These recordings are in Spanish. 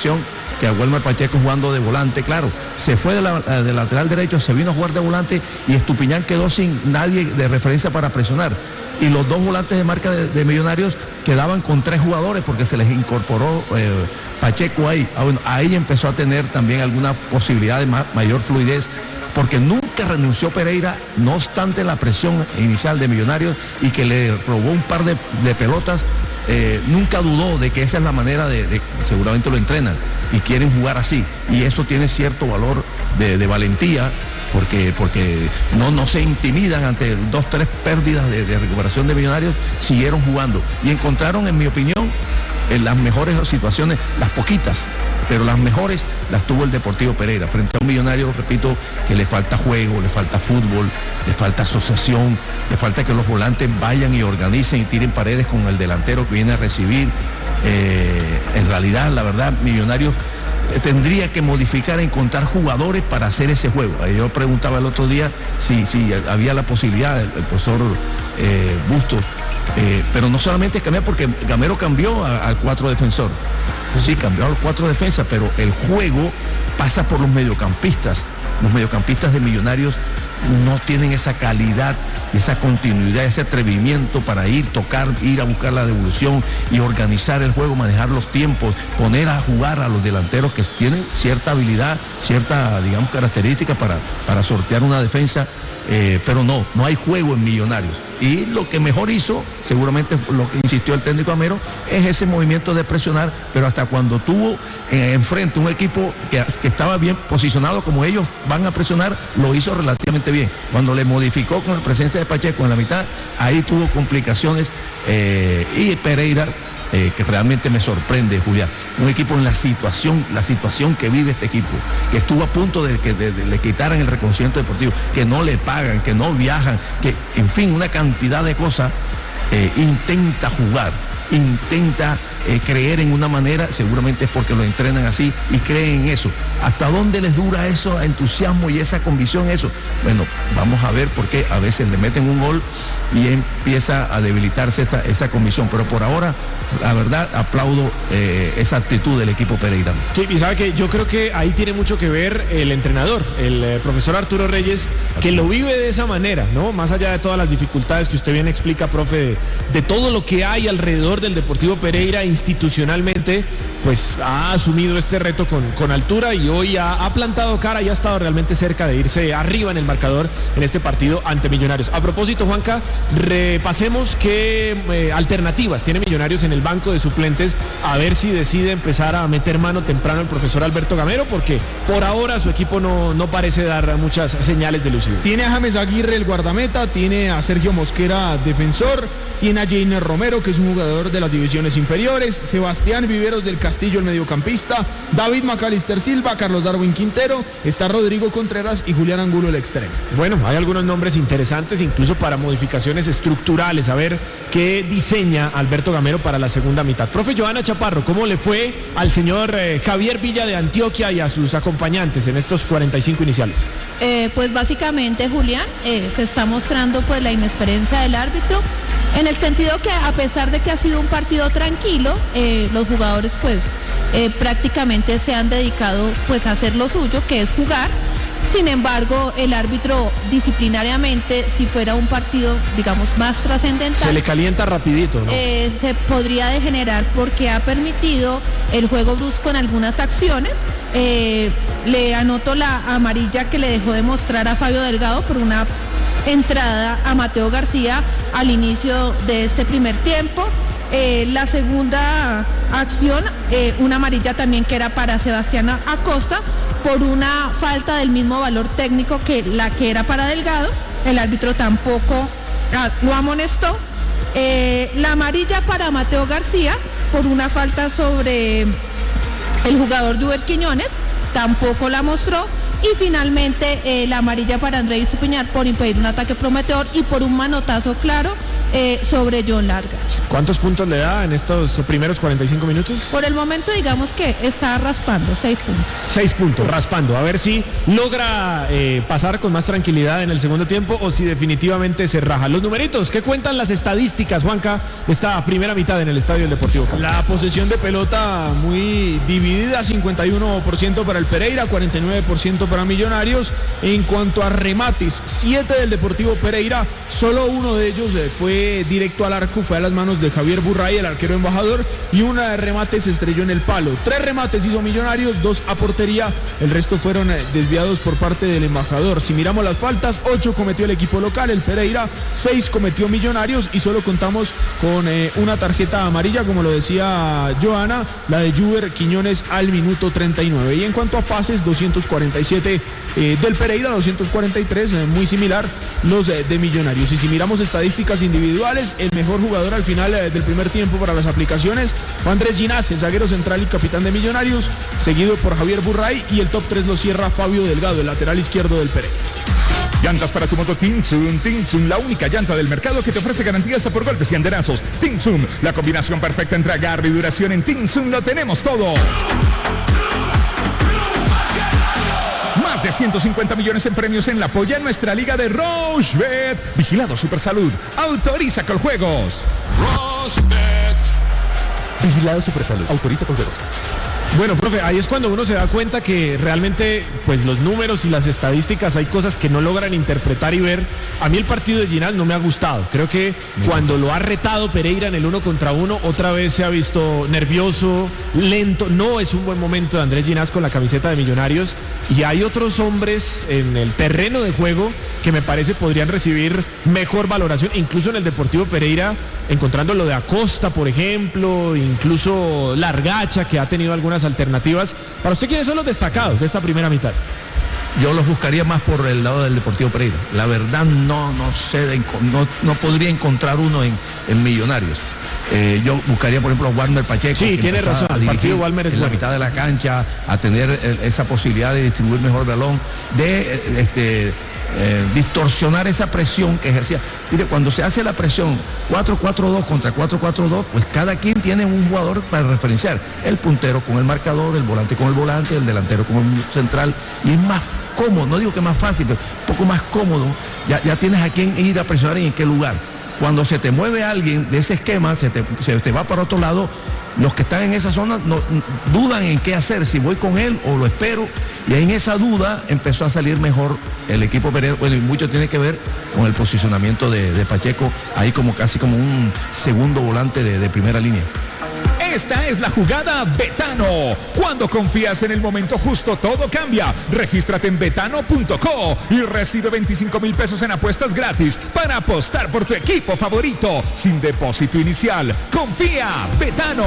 presión, que a Wilmer Pacheco jugando de volante, claro, se fue de lateral derecho, se vino a jugar de volante y Estupiñán quedó sin nadie de referencia para presionar. Y los dos volantes de marca de Millonarios quedaban con 3 jugadores porque se les incorporó Pacheco ahí. Bueno, ahí empezó a tener también alguna posibilidad de mayor fluidez, porque nunca renunció Pereira, no obstante la presión inicial de Millonarios y que le robó un par de pelotas. Nunca dudó de que esa es la manera seguramente lo entrenan y quieren jugar así, y eso tiene cierto valor de valentía, porque no se intimidan ante 2-3 pérdidas de recuperación de Millonarios, siguieron jugando y encontraron, en mi opinión, en las mejores situaciones, las poquitas, pero las mejores las tuvo el Deportivo Pereira, frente a un Millonario, repito, que le falta juego, le falta fútbol, le falta asociación, le falta que los volantes vayan y organicen y tiren paredes con el delantero que viene a recibir. En realidad, la verdad, Millonarios tendría que modificar, encontrar jugadores para hacer ese juego. Yo preguntaba el otro día si había la posibilidad, el profesor Bustos, pero no solamente cambiar, porque Gamero cambió al 4 defensor. Sí, cambió a los 4 defensas, pero el juego pasa por los mediocampistas. Los mediocampistas de Millonarios no tienen esa calidad, esa continuidad, ese atrevimiento para ir a buscar la devolución y organizar el juego, manejar los tiempos, poner a jugar a los delanteros que tienen cierta habilidad, cierta, digamos, característica para sortear una defensa, pero no hay juego en Millonarios. Y lo que mejor hizo, seguramente lo que insistió el técnico Gamero, es ese movimiento de presionar, pero hasta cuando tuvo enfrente un equipo que estaba bien posicionado, como ellos van a presionar, lo hizo relativamente bien. Cuando le modificó con la presencia de Pacheco en la mitad, ahí tuvo complicaciones, y Pereira, que realmente me sorprende, Julián, un equipo en la situación que vive este equipo, que estuvo a punto de que le quitaran el reconocimiento deportivo, que no le pagan, que no viajan, que, en fin, una cantidad de cosas. Intenta jugar, intenta creer en una manera, seguramente es porque lo entrenan así y creen en eso. ¿Hasta dónde les dura eso, entusiasmo y esa convicción, eso? Bueno, vamos a ver, porque a veces le meten un gol y empieza a debilitarse esa convicción, pero por ahora, la verdad, aplaudo esa actitud del equipo pereirano. Sí, y sabe que yo creo que ahí tiene mucho que ver el entrenador, el profesor Arturo Reyes, que lo vive de esa manera, ¿no? Más allá de todas las dificultades que usted bien explica, profe, de todo lo que hay alrededor del Deportivo Pereira institucionalmente, pues ha asumido este reto con altura y hoy ha plantado cara y ha estado realmente cerca de irse arriba en el marcador en este partido ante Millonarios. A propósito, Juanca, repasemos qué alternativas tiene Millonarios en el banco de suplentes, a ver si decide empezar a meter mano temprano el profesor Alberto Gamero, porque por ahora su equipo no parece dar muchas señales de lucidez. Tiene a James Aguirre, el guardameta, tiene a Sergio Mosquera, defensor, tiene a Jainer Romero, que es un jugador de las divisiones inferiores, Sebastián Viveros del Castillo, el mediocampista, David Macalister Silva, Carlos Darwin Quintero, está Rodrigo Contreras y Julián Angulo, el extremo. Bueno, hay algunos nombres interesantes, incluso para modificaciones estructurales, a ver qué diseña Alberto Gamero para la segunda mitad. Profe Johanna Chaparro, ¿cómo le fue al señor Javier Villa de Antioquia y a sus acompañantes en estos 45 iniciales? Pues básicamente, Julián, se está mostrando pues la inexperiencia del árbitro, en el sentido que, a pesar de que ha sido un partido tranquilo, los jugadores pues prácticamente se han dedicado pues a hacer lo suyo, que es jugar. Sin embargo, el árbitro disciplinariamente, si fuera un partido, digamos, más trascendental, se le calienta rapidito, ¿no? Se podría degenerar, porque ha permitido el juego brusco en algunas acciones. Le anoto la amarilla que le dejó de mostrar a Fabio Delgado por una entrada a Mateo García al inicio de este primer tiempo. La segunda acción, una amarilla también que era para Sebastián Acosta por una falta del mismo valor técnico que la que era para Delgado. El árbitro tampoco lo amonestó. La amarilla para Mateo García por una falta sobre el jugador Juber Quiñones, tampoco la mostró. Y finalmente la amarilla para Andrés Estupiñán por impedir un ataque prometedor y por un manotazo claro sobre John Largacha. ¿Cuántos puntos le da en estos primeros 45 minutos? Por el momento digamos que está raspando 6 puntos. 6 puntos, raspando. A ver si logra pasar con más tranquilidad en el segundo tiempo o si definitivamente se raja. Los numeritos, ¿qué cuentan las estadísticas, Juanca, de esta primera mitad en el Estadio del Deportivo Cali? La posesión de pelota muy dividida, 51% para el Pereira, 49% para Millonarios. En cuanto a remates, 7 del Deportivo Pereira, solo uno de ellos fue directo al arco, fue a las manos de Javier Burray, el arquero embajador, y una remate se estrelló en el palo. 3 remates hizo Millonarios, 2 a portería, el resto fueron desviados por parte del embajador. Si miramos las faltas, 8 cometió el equipo local, el Pereira, 6 cometió Millonarios, y solo contamos con una tarjeta amarilla, como lo decía Joana, la de Juber Quiñones al minuto 39. Y en cuanto a pases, 247 del Pereira, 243, muy similar los de Millonarios. Y si miramos estadísticas individuales, el mejor jugador al final del primer tiempo para las aplicaciones fue Andrés Ginás, el zaguero central y capitán de Millonarios, seguido por Javier Burray, y el top 3 lo cierra Fabio Delgado, el lateral izquierdo del Pereira. Llantas para tu moto Tinsun, la única llanta del mercado que te ofrece garantía hasta por golpes y andenazos. Tinsun, la combinación perfecta entre agarre y duración. En Tinsun lo tenemos todo. Más de 150 millones en premios en la polla en nuestra liga de Rochebet. Vigilado Supersalud. Autoriza con juegos. Rochebet. Vigilado Supersalud. Autoriza con juegos. Bueno, profe, ahí es cuando uno se da cuenta que realmente, pues los números y las estadísticas, hay cosas que no logran interpretar y ver. A mí el partido de Ginás no me ha gustado. Creo que cuando lo ha retado Pereira en el 1 contra 1, otra vez se ha visto nervioso, lento. No es un buen momento de Andrés Ginás con la camiseta de Millonarios. Y hay otros hombres en el terreno de juego que me parece podrían recibir mejor valoración, incluso en el Deportivo Pereira, encontrando lo de Acosta, por ejemplo, incluso Largacha, que ha tenido algunas alternativas. Para usted, ¿quiénes son los destacados de esta primera mitad? Yo los buscaría más por el lado del Deportivo Pereira. La verdad no sé, no podría encontrar uno en Millonarios. Yo buscaría, por ejemplo, a Walmer Pacheco. Sí, tiene razón, el partido de Walmer es en bueno. La mitad de la cancha, a tener esa posibilidad de distribuir mejor el balón, de distorsionar esa presión que ejercía. Mire, cuando se hace la presión 4-4-2 contra 4-4-2, pues cada quien tiene un jugador para referenciar. El puntero con el marcador, el volante con el volante, el delantero con el central, y es más cómodo, no digo que más fácil, pero un poco más cómodo. Ya tienes a quién ir a presionar y en qué lugar. Cuando se te mueve alguien de ese esquema, se te va para otro lado, los que están en esa zona dudan en qué hacer, si voy con él o lo espero, y en esa duda empezó a salir mejor el equipo Pereira. Bueno, y mucho tiene que ver con el posicionamiento de Pacheco, ahí casi como un segundo volante de primera línea. Esta es la jugada Betano. Cuando confías en el momento justo, todo cambia. Regístrate en betano.co y recibe 25,000 pesos en apuestas gratis para apostar por tu equipo favorito sin depósito inicial. Confía, Betano.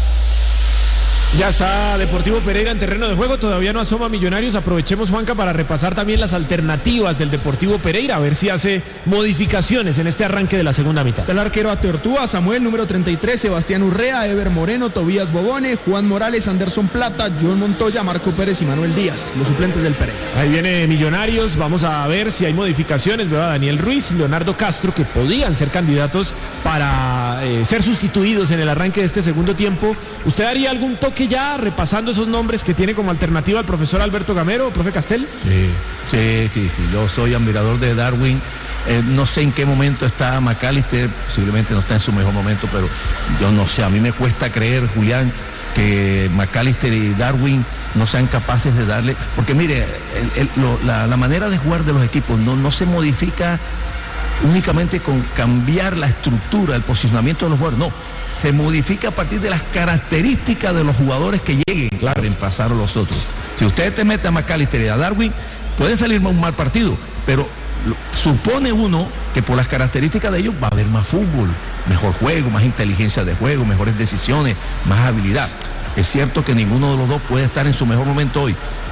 Ya está Deportivo Pereira en terreno de juego, todavía no asoma Millonarios. Aprovechemos, Juanca, para repasar también las alternativas del Deportivo Pereira, a ver si hace modificaciones en este arranque de la segunda mitad. Está el arquero Ateortúa, Samuel, número 33, Sebastián Urrea, Ever Moreno, Tobías Bobone, Juan Morales, Anderson Plata, John Montoya, Marco Pérez y Manuel Díaz, los suplentes del Pereira. Ahí viene Millonarios, vamos a ver si hay modificaciones. Veo a Daniel Ruiz y Leonardo Castro, que podían ser candidatos para ser sustituidos en el arranque de este segundo tiempo. ¿Usted haría algún toque ya repasando esos nombres que tiene como alternativa el profesor Alberto Gamero, profe Castel? Sí, yo soy admirador de Darwin. No sé en qué momento está McAllister, posiblemente no está en su mejor momento, pero yo no sé, a mí me cuesta creer, Julián, que McAllister y Darwin no sean capaces de darle, porque mire, la manera de jugar de los equipos no se modifica únicamente con cambiar la estructura, el posicionamiento de los jugadores, no, se modifica a partir de las características de los jugadores que lleguen, claro, en pasar a los otros. Si usted te mete a McAllister y a Darwin, puede salir un mal partido, pero supone uno que por las características de ellos va a haber más fútbol, mejor juego, más inteligencia de juego, mejores decisiones, más habilidad. Es cierto que ninguno de los dos puede estar en su mejor momento hoy,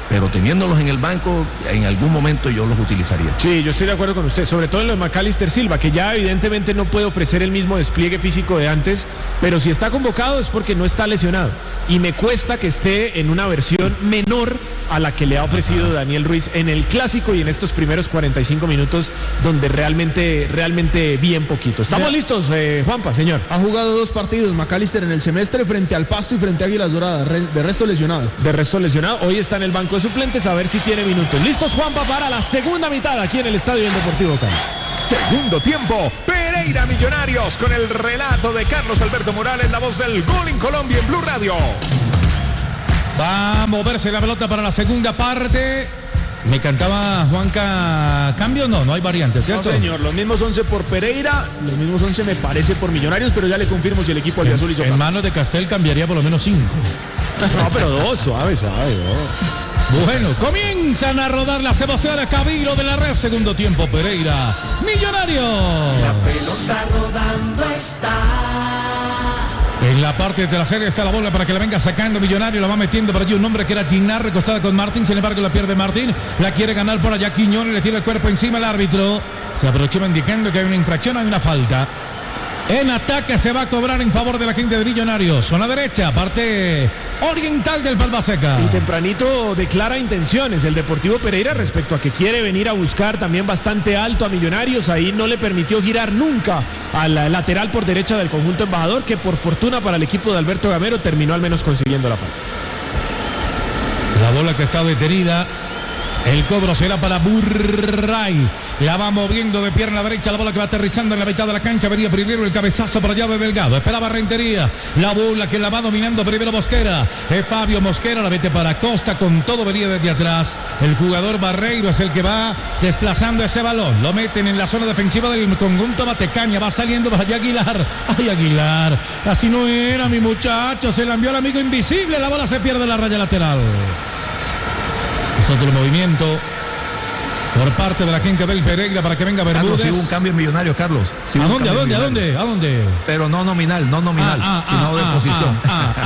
pero teniéndolos en el banco, en algún momento yo los utilizaría. Sí, yo estoy de acuerdo con usted, sobre todo en lo de Macalister Silva, que ya evidentemente no puede ofrecer el mismo despliegue físico de antes, pero si está convocado es porque no está lesionado. Y me cuesta que esté en una versión menor a la que le ha ofrecido Daniel Ruiz en el Clásico y en estos primeros 45 minutos, donde realmente bien poquito. ¿Estamos listos, Juanpa, señor? Ha jugado 2 partidos, Macalister, en el semestre frente al Pasto y frente a Águilas Doradas, de resto lesionado. De resto lesionado, hoy está en el banco de suplentes, a ver si tiene minutos. ¿Listos, Juanpa, para la segunda mitad aquí en el Estadio del Deportivo Cali? Segundo tiempo, Pereira Millonarios con el relato de Carlos Alberto Morales, la voz del gol en Colombia en Blue Radio. Va a moverse la pelota para la segunda parte. Me cantaba Juanca, ¿cambio? No hay variante, ¿cierto? No, señor, los mismos 11 por Pereira, los mismos 11 me parece por Millonarios, pero ya le confirmo si el equipo albiazul hizo en manos de Castel cambiaría por lo menos 5. No, pero 2, suave. Bueno, comienzan a rodar las emociones, Cabiro de la Red, segundo tiempo, Pereira, Millonarios. La pelota rodando está. En la parte trasera está la bola para que la venga sacando Millonario, la va metiendo por allí un hombre que era Ginar, recostada con Martín, sin embargo la pierde Martín, la quiere ganar por allá Quiñones, le tira el cuerpo encima el árbitro, se aproxima indicando que hay una infracción, hay una falta. En ataque se va a cobrar en favor de la gente de Millonarios. Zona derecha, parte oriental del Palmaseca. Y tempranito declara intenciones el Deportivo Pereira respecto a que quiere venir a buscar también bastante alto a Millonarios. Ahí no le permitió girar nunca al lateral por derecha del conjunto embajador, que por fortuna para el equipo de Alberto Gamero terminó al menos consiguiendo la falta. La bola que está detenida. El cobro será para Burray. La va moviendo de pierna derecha. La bola que va aterrizando en la mitad de la cancha. Venía primero el cabezazo para allá de Delgado. Esperaba Rentería. La bola que la va dominando primero Mosquera. Es Fabio Mosquera. La mete para Costa. Con todo venía desde atrás. El jugador Barreiro es el que va desplazando ese balón. Lo meten en la zona defensiva del conjunto Matecaña. Va saliendo para allá Aguilar. Ay, Aguilar. Así no era, mi muchacho. Se la envió al amigo invisible. La bola se pierde en la raya lateral. Es otro movimiento por parte de la gente del Pereira para que venga Bermúdez. Carlos, sí hubo un cambio en Millonarios, Carlos. Sí, ¿A dónde? Pero no nominal, sino de posición.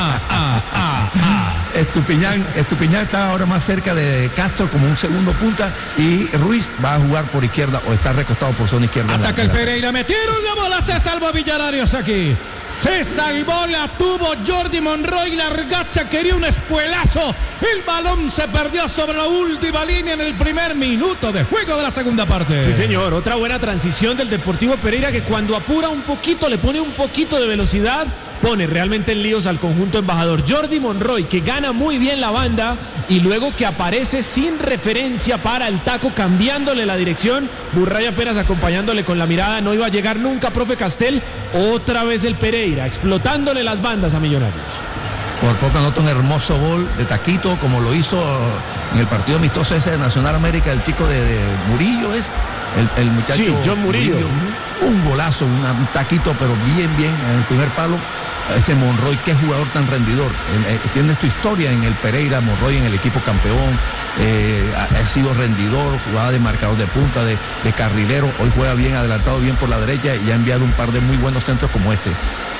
Estupiñán está ahora más cerca de Castro como un segundo punta y Ruiz va a jugar por izquierda o está recostado por zona izquierda. Ataca el Pereira, metieron la bola, se salvó Millonarios aquí. Se salvó, la tuvo Jordi Monroy, la regacha quería un espuelazo. El balón se perdió sobre la última línea en el primer minuto de juego de la segunda parte. Sí, señor, otra buena transición del Deportivo Pereira, que cuando apura un poquito, le pone un poquito de velocidad, pone realmente en líos al conjunto embajador. Jordi Monroy, que gana muy bien la banda y luego que aparece sin referencia para el taco, cambiándole la dirección. Burray apenas acompañándole con la mirada, no iba a llegar nunca, profe Castel. Otra vez el Pereira, explotándole las bandas a Millonarios. Por poco anota un hermoso gol de taquito, como lo hizo en el partido amistoso ese de Nacional América, el chico de Murillo es, el muchacho. Sí, John Murillo. Un golazo, un taquito, pero bien en el primer palo. Ese Monroy, qué jugador tan rendidor. Tiene su historia en el Pereira, Monroy en el equipo campeón. Ha sido rendidor, jugaba de marcador de punta, de carrilero. Hoy juega bien, adelantado bien por la derecha y ha enviado un par de muy buenos centros como este.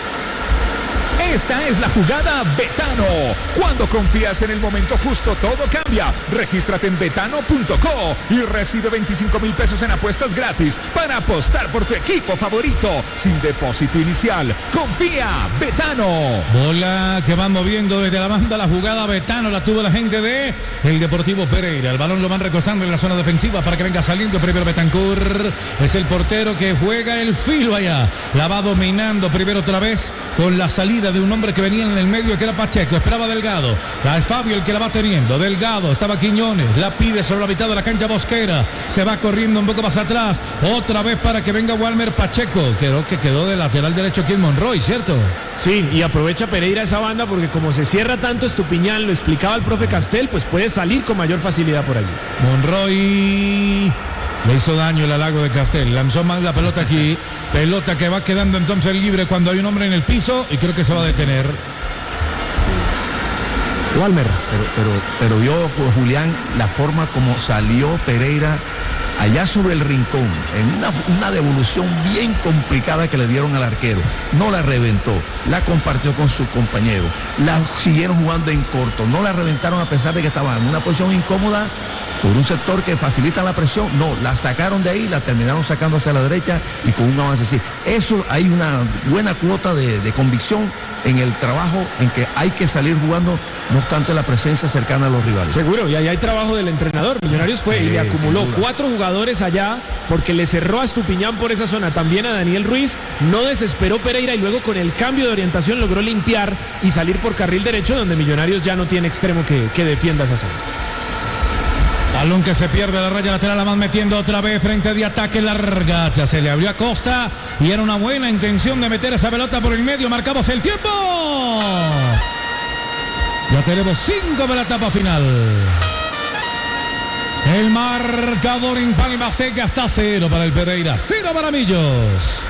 Esta es la jugada Betano. Cuando confías en el momento justo, todo cambia. Regístrate en betano.co y recibe 25,000 pesos en apuestas gratis para apostar por tu equipo favorito sin depósito inicial. Confía, Betano. Bola que van moviendo desde la banda, la jugada Betano la tuvo la gente de el Deportivo Pereira. El balón lo van recostando en la zona defensiva para que venga saliendo primero Betancourt. Es el portero que juega el filo allá. La va dominando primero otra vez con la salida de un hombre que venía en el medio, que era Pacheco. Esperaba Delgado. Es Fabio el que la va teniendo. Delgado, estaba Quiñones. La pide sobre la mitad de la cancha Mosquera. Se va corriendo un poco más atrás. Otra vez para que venga Walmer Pacheco. Creo que quedó de lateral derecho aquí en Monroy, ¿cierto? Sí, y aprovecha Pereira esa banda porque como se cierra tanto Estupiñán, lo explicaba el profe Castel, pues puede salir con mayor facilidad por allí. Monroy le hizo daño el halago de Castel, lanzó mal la pelota aquí, pelota que va quedando entonces libre cuando hay un hombre en el piso y creo que se va a detener. Walmer. Pero vio Julián la forma como salió Pereira allá sobre el rincón, en una devolución bien complicada que le dieron al arquero. No la reventó, la compartió con sus compañeros, la siguieron jugando en corto, no la reventaron a pesar de que estaban en una posición incómoda por un sector que facilita la presión. No, la sacaron de ahí, la terminaron sacando hacia la derecha y con un avance así. Eso, hay una buena cuota de convicción en el trabajo, en que hay que salir jugando, no obstante la presencia cercana a los rivales. Seguro, y ahí hay trabajo del entrenador. Millonarios fue y le acumuló 4 jugadores allá porque le cerró a Estupiñán por esa zona, también a Daniel Ruiz. No desesperó Pereira y luego con el cambio de orientación logró limpiar y salir por carril derecho, donde Millonarios ya no tiene extremo que defienda esa zona. Balón que se pierde, la raya lateral, la van metiendo otra vez frente de ataque, larga. Ya se le abrió a Costa y era una buena intención de meter esa pelota por el medio. Marcamos el tiempo. Ya tenemos 5 para la etapa final. El marcador en Palma Seca está 0 para el Pereira, 0 para Millos.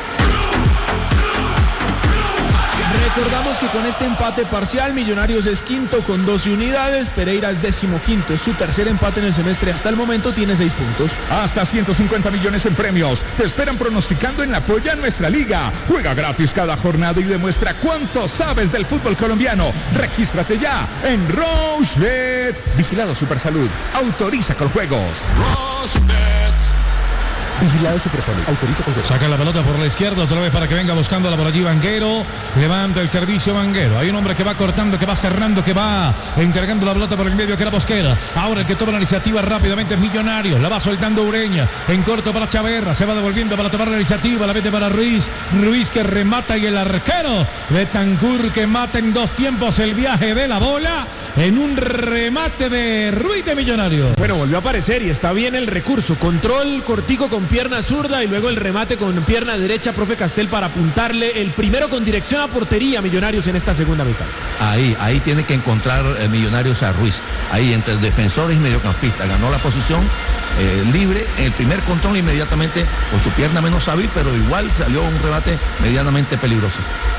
Recordamos que con este empate parcial, Millonarios es quinto con 12 unidades, Pereira es 15º, es su tercer empate en el semestre hasta el momento, tiene 6 puntos. Hasta 150 millones en premios. Te esperan pronosticando en la Polla Nuestra Liga. Juega gratis cada jornada y demuestra cuánto sabes del fútbol colombiano. Regístrate ya en Rochebet. Vigilado Supersalud. Autoriza con juegos. Rochebet. Vigilado Supersalud. Autoriza con juegos. Saca la pelota por la izquierda otra vez para que venga buscándola por allí Vanguero. Levanta el servicio Vanguero. Hay un hombre que va cortando, que va cerrando, que va entregando la pelota por el medio, que era Mosquera. Ahora el que toma la iniciativa rápidamente es Millonarios. La va soltando Ureña. En corto para Chaverra. Se va devolviendo para tomar la iniciativa. La mete para Ruiz. Ruiz que remata y el arquero Betancur que mata en 2 tiempos el viaje de la bola. En un remate de Ruiz de Millonarios. Bueno, volvió a aparecer y está bien el recurso. Control cortico con pierna zurda y luego el remate con pierna derecha, profe Castel, para apuntarle el primero con dirección a portería a Millonarios en esta segunda mitad. Ahí tiene que encontrar Millonarios a Ruiz. Ahí entre defensores y mediocampista. Ganó la posición libre en el primer control inmediatamente con su pierna menos hábil, pero igual salió un remate medianamente peligroso.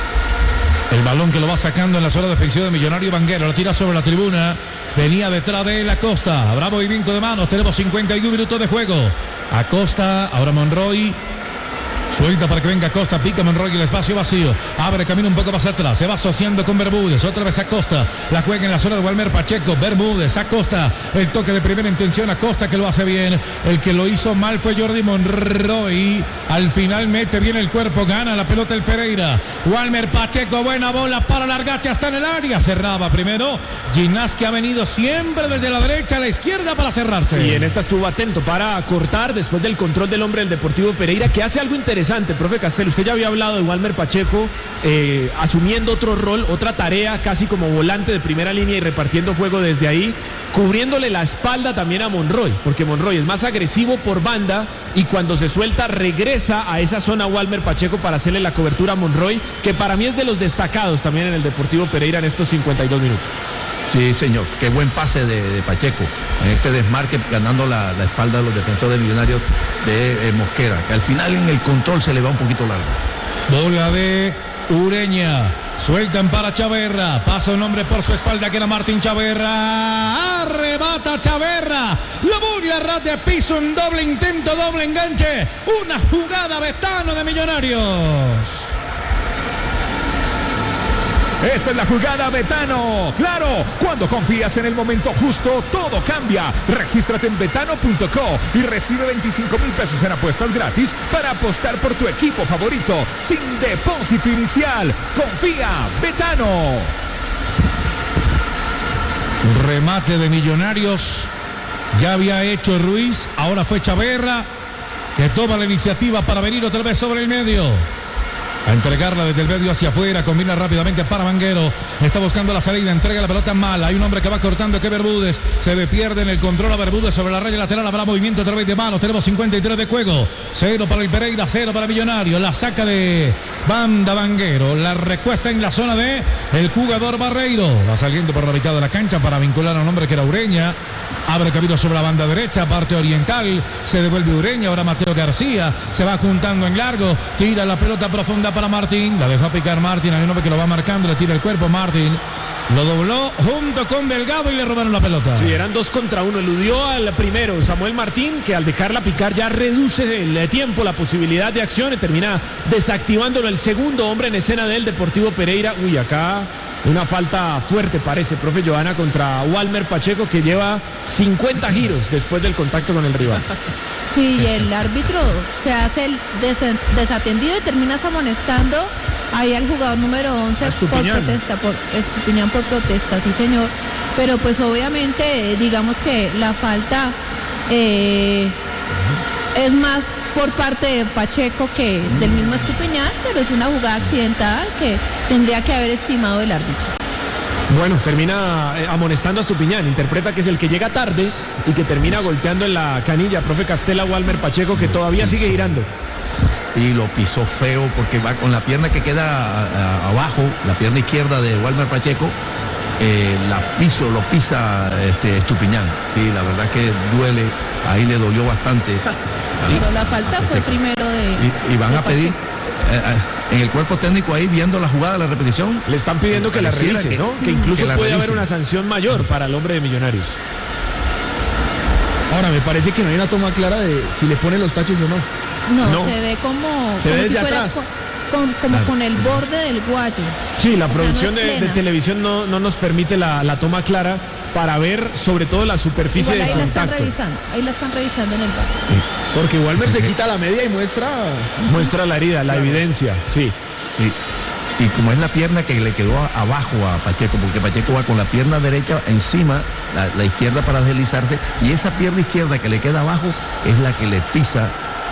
El balón que lo va sacando en la zona defensiva de Millonario Vanguero. Lo tira sobre la tribuna. Venía detrás de él Acosta. Habrá movimiento de manos. Tenemos 51 minutos de juego. Acosta, ahora Monroy. Suelta para que venga Acosta, pica Monroy, el espacio vacío, abre camino un poco más atrás, se va asociando con Bermúdez, otra vez Acosta, la juega en la zona de Walmer Pacheco, Bermúdez, Acosta, el toque de primera intención, Acosta que lo hace bien, el que lo hizo mal fue Jordi Monroy, al final mete bien el cuerpo, gana la pelota el Pereira, Walmer Pacheco, buena bola para Largache, hasta en el área, cerraba primero, Ginás que ha venido siempre desde la derecha a la izquierda para cerrarse. Y en esta estuvo atento para cortar después del control del hombre del Deportivo Pereira, que hace algo interesante, profe Castel. Usted ya había hablado de Walmer Pacheco asumiendo otro rol, otra tarea, casi como volante de primera línea y repartiendo juego desde ahí, cubriéndole la espalda también a Monroy, porque Monroy es más agresivo por banda y cuando se suelta regresa a esa zona Walmer Pacheco para hacerle la cobertura a Monroy, que para mí es de los destacados también en el Deportivo Pereira en estos 52 minutos. Sí, señor, qué buen pase de Pacheco, en ese desmarque ganando la espalda de los defensores Millonarios de Mosquera, que al final en el control se le va un poquito largo. Bola de Ureña, sueltan para Chaverra, pasa un hombre por su espalda que era Martín Chaverra, arrebata Chaverra, la bola ras de piso, un doble intento, doble enganche, una jugada Betano de Millonarios. Esta es la jugada Betano. Claro, cuando confías en el momento justo, todo cambia. Regístrate en betano.co y recibe 25,000 pesos en apuestas gratis para apostar por tu equipo favorito sin depósito inicial. Confía, Betano. Remate de Millonarios. Ya había hecho Ruiz, ahora fue Chaverra que toma la iniciativa para venir otra vez sobre el medio. A entregarla desde el medio hacia afuera, combina rápidamente para Vanguero, está buscando la salida, entrega la pelota mal, hay un hombre que va cortando que Bermúdez, se le pierde en el control a Bermúdez sobre la raya lateral, habrá movimiento a través de manos, tenemos 53 de juego, 0 para el Pereira, 0 para Millonario, la saca de banda Vanguero, la recuesta en la zona de el jugador Barreiro, va saliendo por la mitad de la cancha para vincular a un hombre que era Ureña, abre camino sobre la banda derecha, parte oriental, se devuelve Ureña, ahora Mateo García, se va juntando en largo, tira la pelota profunda para Martín, la dejó picar Martín, hay un hombre que lo va marcando, le tira el cuerpo Martín, Lo dobló junto con Delgado y le robaron la pelota. Sí, eran 2 contra 1. Eludió al primero, Samuel Martín, que al dejarla picar ya reduce el tiempo, la posibilidad de acción y termina desactivándolo el segundo hombre en escena del Deportivo Pereira. Uy, acá una falta fuerte parece, profe Johanna, contra Walmer Pacheco, que lleva 50 giros después del contacto con el rival. Sí, y el árbitro se hace el desatendido y terminas amonestando ahí al jugador número 11 por protesta, Estupiñán por protesta, sí señor. Pero pues obviamente digamos que la falta es más por parte de Pacheco que del mismo Estupiñán, pero es una jugada accidentada que tendría que haber estimado el árbitro. Bueno, termina amonestando a Estupiñán, interpreta que es el que llega tarde y que termina golpeando en la canilla, profe Castela, Walmer Pacheco, que todavía sigue girando. Sí, lo pisó feo porque va con la pierna que queda abajo, la pierna izquierda de Walmer Pacheco, lo pisa Estupiñán. Sí, la verdad que duele, ahí le dolió bastante. Pero la falta fue primero de... Y van a pedir... en el cuerpo técnico ahí viendo la jugada, la repetición. Le están pidiendo que la revise, ¿no? Que incluso puede haber una sanción mayor para el hombre de Millonarios. Ahora, me parece que no hay una toma clara de si le pone los taches o no. No, se ve como... Se ve desde atrás. Como con el borde del guayo. Sí, la producción de televisión no nos permite la toma clara para ver sobre todo la superficie de contacto. Ahí la están revisando en el bar. Porque Walmer se quita la media y muestra la herida, la evidencia, sí. Y como es la pierna que le quedó abajo a Pacheco, porque Pacheco va con la pierna derecha encima, la izquierda para deslizarse, y esa pierna izquierda que le queda abajo es la que le pisa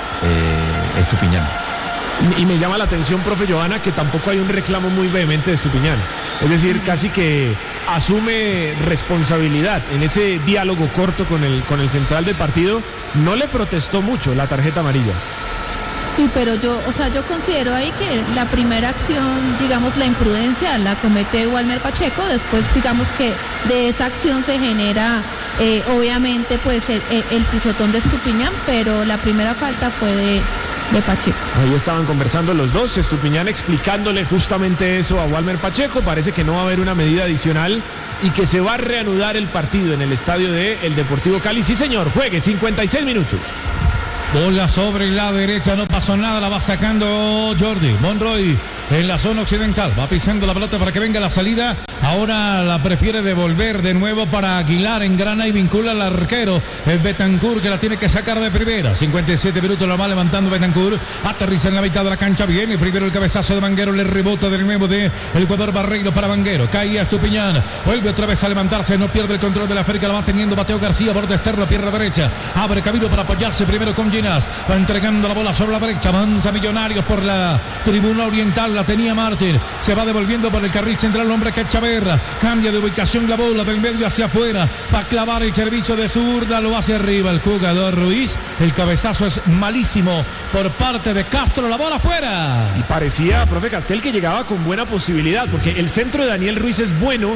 Estupiñán. Y me llama la atención, profe Johanna, que tampoco hay un reclamo muy vehemente de Estupiñán. Es decir, casi que asume responsabilidad en ese diálogo corto con el central del partido. No le protestó mucho la tarjeta amarilla. Sí, pero yo considero ahí que la primera acción, digamos, la imprudencia la comete Walmer Pacheco. Después, digamos que de esa acción se genera, obviamente, pues el pisotón de Estupiñán, pero la primera falta fue de Pacheco. Ahí estaban conversando los dos, Estupiñán explicándole justamente eso a Walmer Pacheco. Parece que no va a haber una medida adicional y que se va a reanudar el partido en el estadio del Deportivo Cali. Sí, señor, juegue 56 minutos. Bola sobre la derecha, no pasó nada, la va sacando Jordi Monroy en la zona occidental, va pisando la pelota para que venga la salida. Ahora la prefiere devolver de nuevo para Aguilar, engrana y vincula al arquero, el Betancur, que la tiene que sacar de primera. 57 minutos, la va levantando Betancur, aterriza en la mitad de la cancha, viene primero el cabezazo de Vanguero, le rebota de nuevo de el jugador Barreiro para Vanguero, cae a Estupiñán, vuelve otra vez a levantarse, no pierde el control de la África, la va teniendo Mateo García, borde externo, pierna derecha, abre camino para apoyarse primero con Ginás, va entregando la bola sobre la derecha, avanza Millonarios por la tribuna oriental, la tenía Martín, se va devolviendo por el carril central, el hombre que es Chaverra, cambia de ubicación la bola del medio hacia afuera, va a clavar el servicio de zurda, lo hace arriba el jugador Ruiz, el cabezazo es malísimo por parte de Castro, la bola afuera. Y parecía, profe Castel, que llegaba con buena posibilidad, porque el centro de Daniel Ruiz es bueno,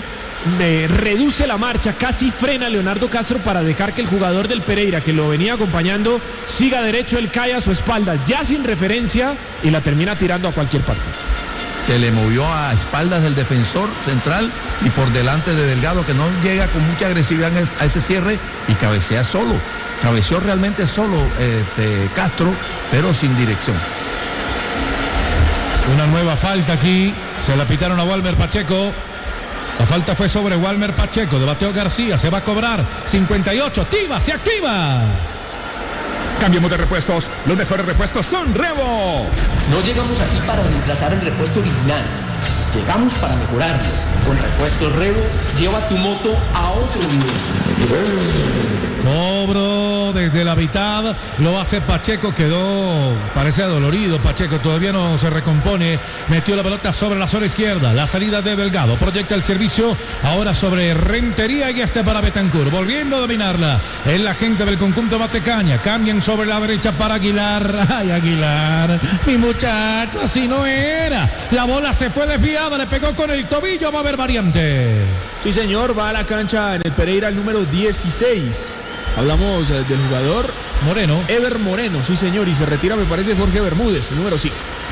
reduce la marcha, casi frena a Leonardo Castro para dejar que el jugador del Pereira, que lo venía acompañando, siga derecho, él cae a su espalda, ya sin referencia, y la termina tirando a cualquier parte. Se le movió a espaldas del defensor central y por delante de Delgado, que no llega con mucha agresividad a ese cierre, y cabecea solo. Cabeceó realmente solo Castro, pero sin dirección. Una nueva falta aquí, se la pitaron a Walmer Pacheco. La falta fue sobre Walmer Pacheco, de Mateo García, se va a cobrar. 58, activa, se activa. Cambiemos de repuestos. Los mejores repuestos son Revo. No llegamos aquí para reemplazar el repuesto original. Llegamos para mejorarlo. Con repuestos Revo, lleva tu moto a otro nivel. Cobro desde la mitad, lo hace Pacheco, quedó, parece adolorido Pacheco, todavía no se recompone, metió la pelota sobre la zona izquierda, la salida de Delgado, proyecta el servicio, ahora sobre Rentería y para Betancur, volviendo a dominarla, es la gente del conjunto Matecaña, cambian sobre la derecha para Aguilar, ay Aguilar, mi muchacho, así no era, la bola se fue desviada, le pegó con el tobillo, va a haber variante. Sí señor, va a la cancha en el Pereira el número 16. Hablamos del jugador Moreno. Ever Moreno, sí señor, y se retira, me parece, Jorge Bermúdez, el número 5.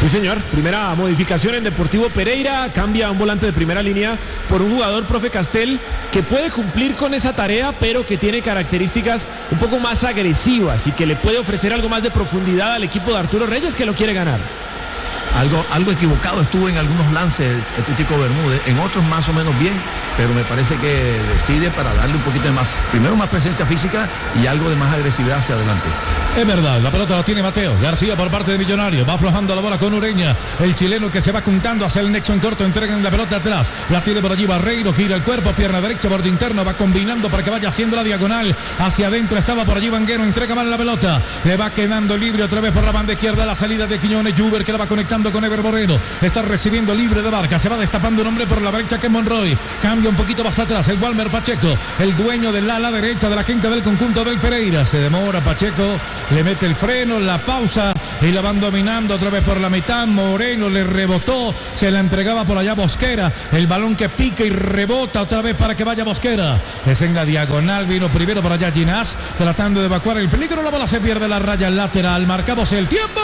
Sí, señor. Primera modificación en Deportivo Pereira. Cambia un volante de primera línea por un jugador, profe Castel, que puede cumplir con esa tarea, pero que tiene características un poco más agresivas y que le puede ofrecer algo más de profundidad al equipo de Arturo Reyes, que lo quiere ganar. Algo equivocado estuvo en algunos lances este Tico Bermúdez, en otros más o menos bien, pero me parece que decide para darle un poquito de más, primero más presencia física y algo de más agresividad hacia adelante. Es verdad, la pelota la tiene Mateo García por parte de Millonarios, va aflojando la bola con Ureña, el chileno que se va juntando hacia el nexo en corto, entregan la pelota atrás, la tiene por allí Barreiro, gira el cuerpo, pierna derecha, borde interno, va combinando para que vaya haciendo la diagonal, hacia adentro estaba por allí Vanguero, entrega mal la pelota, le va quedando libre otra vez por la banda izquierda, la salida de Quiñones, Juber que la va conectando con Ever Moreno, está recibiendo libre de marca, se va destapando un hombre por la derecha que es Monroy, cambia un poquito más atrás, el Walmer Pacheco, el dueño del ala derecha de la quinta del conjunto del Pereira, se demora Pacheco, le mete el freno, la pausa y la van dominando otra vez por la mitad, Moreno le rebotó, se la entregaba por allá Bosquera, el balón que pica y rebota otra vez para que vaya Bosquera, es en la diagonal, vino primero por allá Ginás, tratando de evacuar el peligro, la bola se pierde la raya lateral, marcamos el tiempo.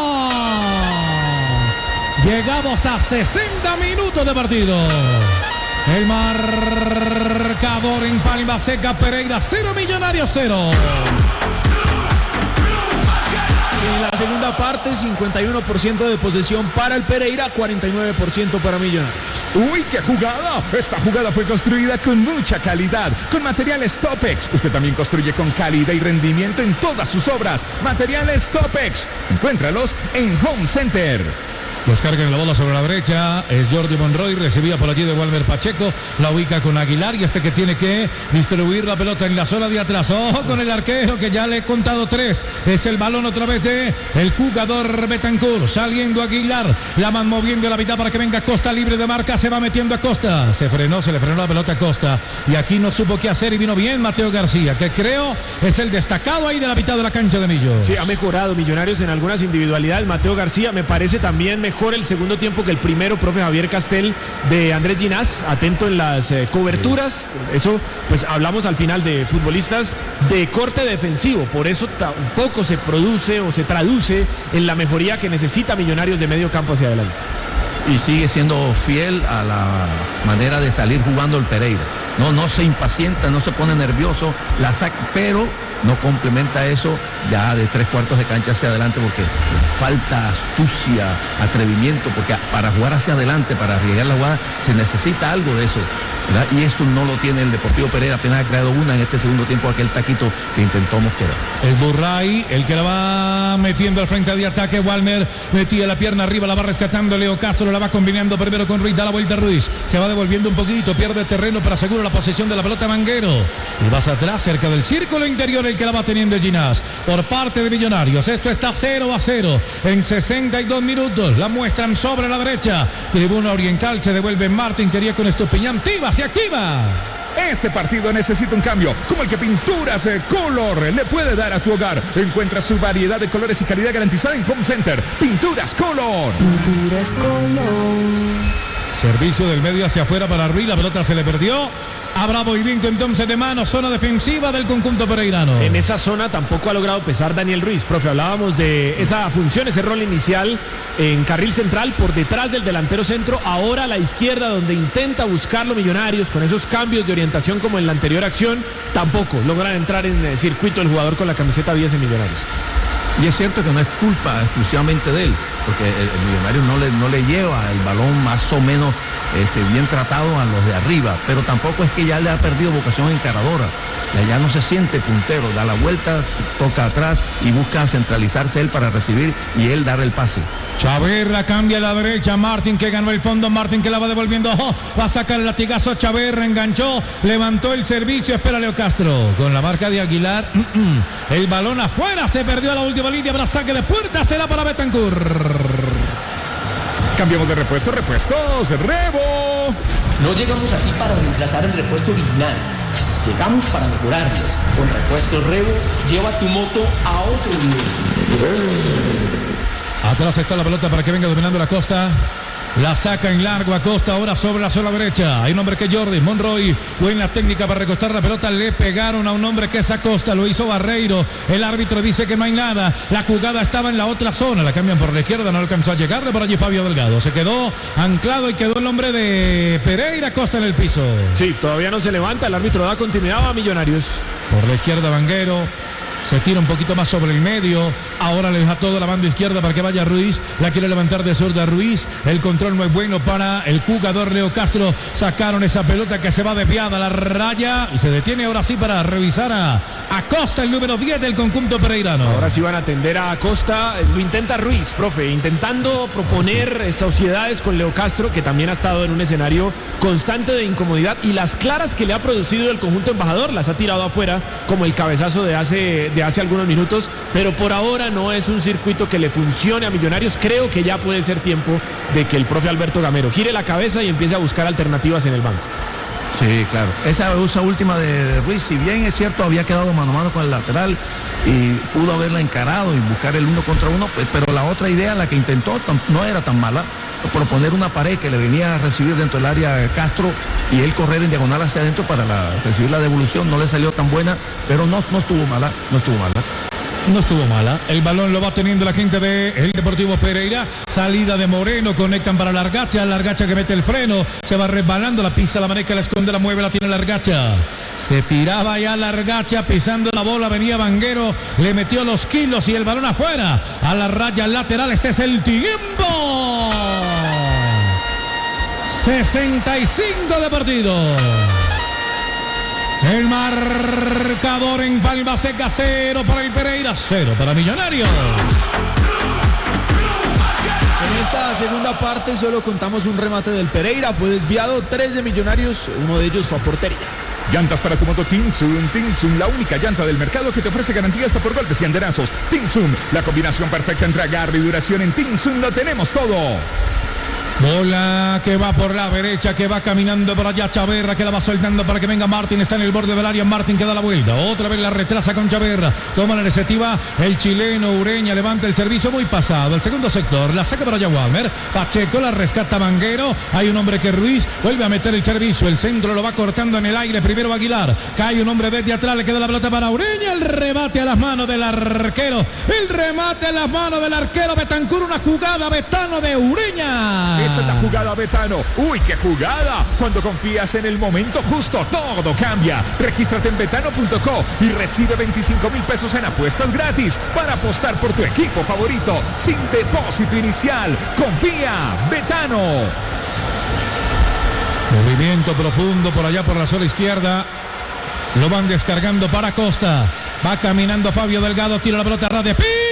Llegamos a 60 minutos de partido. El marcador en Palma Seca, Pereira 0, Millonarios 0. En la segunda parte, 51% de posesión para el Pereira, 49% para Millonarios. ¡Uy, qué jugada! Esta jugada fue construida con mucha calidad, con materiales Topex. Usted también construye con calidad y rendimiento en todas sus obras. Materiales Topex. Encuéntralos en Home Center. Descargan la bola sobre la derecha, es Jordi Monroy, recibía por allí de Walmer Pacheco, la ubica con Aguilar y que tiene que distribuir la pelota en la zona de atrás. Ojo con el arquero que ya le he contado 3, es el balón otra vez de el jugador Betancur, saliendo Aguilar, la van moviendo a la mitad para que venga Costa libre de marca, se va metiendo a Costa, se le frenó la pelota a Costa y aquí no supo qué hacer y vino bien Mateo García, que creo es el destacado ahí de la mitad de la cancha de Millos. Sí, ha mejorado Millonarios en algunas individualidades, Mateo García me parece también mejor el segundo tiempo que el primero, profe Javier Castel, de Andrés Ginás, atento en las coberturas, eso pues hablamos al final de futbolistas de corte defensivo, por eso tampoco se produce o se traduce en la mejoría que necesita Millonarios de medio campo hacia adelante. Y sigue siendo fiel a la manera de salir jugando el Pereira, no se impacienta, no se pone nervioso, la saca, pero no complementa eso ya de 3/4 de cancha hacia adelante porque falta astucia, atrevimiento, porque para jugar hacia adelante, para arriesgar la jugada, se necesita algo de eso, ¿verdad? Y eso no lo tiene el Deportivo Pereira, apenas ha creado una en este segundo tiempo, aquel taquito que intentó Mosquera. El Burray, el que la va metiendo al frente de ataque, Walmer metía la pierna arriba, la va rescatando Leo Castro, la va combinando primero con Ruiz, da la vuelta Ruiz, se va devolviendo un poquito, pierde terreno, pero asegura la posesión de la pelota Manguero, y vas atrás cerca del círculo interior, el que la va teniendo Ginás por parte de Millonarios. Esto está 0-0 en 62 minutos, la muestran sobre la derecha, tribuna oriental, se devuelve Martín, quería con Estupiñán, se activa. Este partido necesita un cambio, como el que Pinturas Color le puede dar a tu hogar. Encuentra su variedad de colores y calidad garantizada en Home Center. Pinturas Color. Pinturas Color. Servicio del medio hacia afuera para Ruiz, la pelota se le perdió. Habrá movimiento entonces de mano, zona defensiva del conjunto pereirano. En esa zona tampoco ha logrado pesar Daniel Ruiz, profe, hablábamos de esa función, ese rol inicial en carril central por detrás del delantero centro, ahora a la izquierda donde intenta buscarlo Millonarios con esos cambios de orientación como en la anterior acción, tampoco logran entrar en el circuito el jugador con la camiseta 10 en Millonarios. Y es cierto que no es culpa exclusivamente de él, porque el Millonario no le lleva el balón más o menos bien tratado a los de arriba, pero tampoco es que ya le ha perdido vocación encaradora, ya no se siente puntero, da la vuelta, toca atrás y busca centralizarse él para recibir y él dar el pase. Chaverra cambia a la derecha, Martín que ganó el fondo, Martín que la va devolviendo, va a sacar el latigazo, Chaverra enganchó, levantó el servicio, espera Leo Castro, con la marca de Aguilar, el balón afuera, se perdió a la última línea, habrá saque de puerta, será para Betancur. Cambiamos de repuestos, Rebo. No llegamos aquí para reemplazar el repuesto original, llegamos para mejorarlo. Con repuestos Rebo, lleva tu moto a otro nivel. Atrás está la pelota para que venga dominando la Costa. La saca en largo Acosta, ahora sobre la sola derecha. Hay un hombre que es Jordi Monroy. Buena técnica para recostar la pelota. Le pegaron a un hombre que es Acosta. Lo hizo Barreiro. El árbitro dice que no hay nada. La jugada estaba en la otra zona. La cambian por la izquierda. No alcanzó a llegarle por allí Fabio Delgado. Se quedó anclado y quedó el hombre de Pereira Acosta en el piso. Sí, todavía no se levanta. El árbitro da continuidad a Millonarios. Por la izquierda Vanguero. Se tira un poquito más sobre el medio. Ahora le deja todo la banda izquierda para que vaya Ruiz. La quiere levantar de zurda Ruiz. El control no es bueno para el jugador Leo Castro. Sacaron esa pelota que se va desviada a la raya. Y se detiene ahora sí para revisar a Acosta, el número 10 del conjunto pereirano. Ahora sí van a atender a Acosta. Lo intenta Ruiz, profe, intentando proponer sociedades con Leo Castro, que también ha estado en un escenario constante de incomodidad. Y las claras que le ha producido el conjunto embajador las ha tirado afuera, como el cabezazo de hace algunos minutos, pero por ahora no es un circuito que le funcione a Millonarios. Creo que ya puede ser tiempo de que el profe Alberto Gamero gire la cabeza y empiece a buscar alternativas en el banco. Sí, claro. Esa última de Ruiz, si bien es cierto, había quedado mano a mano con el lateral y pudo haberla encarado y buscar el 1 contra 1, pero la otra idea, la que intentó, no era tan mala. Proponer una pared que le venía a recibir dentro del área Castro y él correr en diagonal hacia adentro para recibir la devolución, no le salió tan buena, pero no estuvo mala. No estuvo mala. El balón lo va teniendo la gente del Deportivo Pereira. Salida de Moreno, conectan para Largacha. Largacha que mete el freno. Se va resbalando, la pisa la maneja, la esconde, la mueve, la tiene Largacha. Se tiraba ya Largacha pisando la bola. Venía Vanguero, le metió los kilos y el balón afuera. A la raya lateral. Este es el tiempo. 65 de partido. El marcador en Palma Seca, 0 para el Pereira, 0 para Millonarios. En esta segunda parte solo contamos un remate del Pereira, fue desviado, 3 de Millonarios, uno de ellos fue a portería. Llantas para tu moto Tinsun, la única llanta del mercado que te ofrece garantía hasta por golpes y andenazos. Tinsun, la combinación perfecta entre agarre y duración. En Tinsun lo tenemos todo. Bola que va por la derecha, que va caminando por allá Chaverra, que la va soltando para que venga Martín, está en el borde del área, Martín que da la vuelta, otra vez la retrasa con Chaverra, toma la iniciativa el chileno Ureña, levanta el servicio muy pasado, el segundo sector, la saca para allá Walmer, Pacheco la rescata Vanguero, hay un hombre que Ruiz vuelve a meter el servicio, el centro lo va cortando en el aire, primero Aguilar, cae un hombre desde atrás, le queda la pelota para Ureña, el remate a las manos del arquero, Betancur, una jugada Betano de Ureña. Esta es la jugada Betano. ¡Uy, qué jugada! Cuando confías en el momento justo, todo cambia. Regístrate en betano.co y recibe 25,000 pesos en apuestas gratis para apostar por tu equipo favorito sin depósito inicial. ¡Confía! ¡Betano! Movimiento profundo por allá por la sola izquierda. Lo van descargando para Costa. Va caminando Fabio Delgado, tira la pelota a ras de